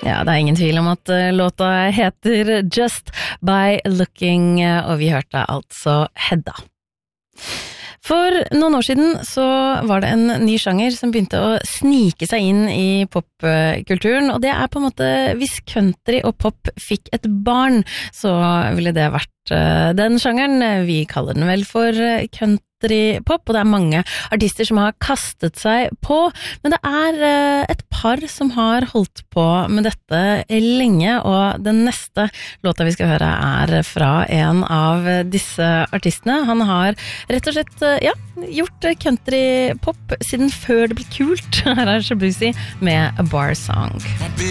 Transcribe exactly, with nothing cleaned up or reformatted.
Ja, det er ingen tvil om at uh, låta heter Just by Looking, uh, og vi hørte altså Hedda. For noen år siden så var det en ny sjanger som begynte å snike seg inn i popkulturen, og det er på en måte, hvis country og pop fikk et barn, så ville det vært den sjangeren. Vi kaller den vel for countrypop, og det er mange artister som har kastet seg på, men det er et par som har holdt på med dette lenge, og den neste låta vi skal høre er fra en av disse artistene. Han har rett og slett, ja, gjort countrypop siden før det ble kult. Her er Shabuzi med A Bar Song.